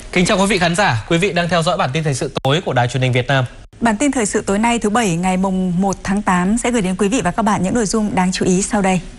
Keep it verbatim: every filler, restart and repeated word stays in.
Kính chào quý vị khán giả, quý vị đang theo dõi bản tin thời sự tối của Đài Truyền hình Việt Nam. Bản tin thời sự tối nay thứ Bảy ngày mùng một tháng tám sẽ gửi đến quý vị và các bạn những nội dung đáng chú ý sau đây.